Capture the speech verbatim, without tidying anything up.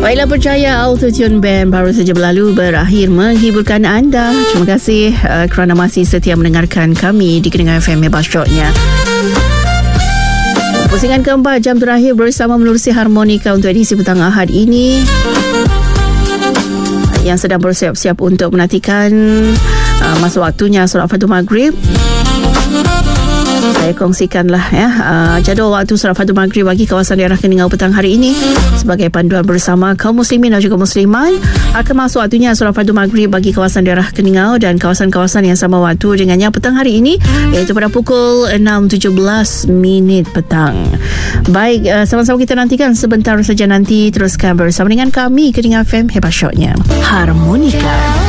Baiklah, Percaya Auto-Tune Band baru saja berlalu berakhir menghiburkan anda. Terima kasih uh, kerana masih setia mendengarkan kami di Kendengar F M Hebat Shotnya. Pusingan keempat jam terakhir bersama menerusi harmonika untuk edisi petang Ahad ini. Yang sedang bersiap-siap untuk menantikan uh, masa waktunya solat Fardu Maghrib. Saya kongsikanlah ya uh, jadual waktu solat Fardu Maghrib bagi kawasan daerah Keningau petang hari ini sebagai panduan bersama kaum muslimin dan juga muslimat. Akan masuk waktunya solat Fardu Maghrib bagi kawasan daerah Keningau dan kawasan-kawasan yang sama waktu dengannya petang hari ini, iaitu pada pukul enam tujuh belas minit petang. Baik, uh, sama-sama kita nantikan sebentar saja nanti. Teruskan bersama dengan kami Keningau F M Hebat Shotnya. Harmonika.